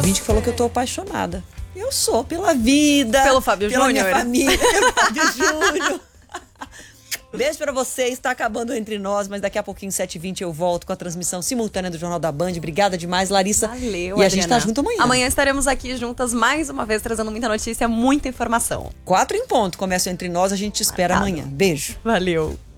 ouvinte que falou que eu tô apaixonada. Eu sou, pela vida. Pelo Fábio pela Júnior. minha família, pelo Fábio Júnior. Beijo pra vocês, está acabando Entre Nós, mas daqui a pouquinho, 7h20, eu volto com a transmissão simultânea do Jornal da Band. Obrigada demais, Larissa. Valeu, E Adriana. a gente tá junto amanhã. Amanhã estaremos aqui juntas mais uma vez, trazendo muita notícia, muita informação. 4 em ponto, começa o Entre Nós, a gente te espera amanhã. Beijo. Valeu.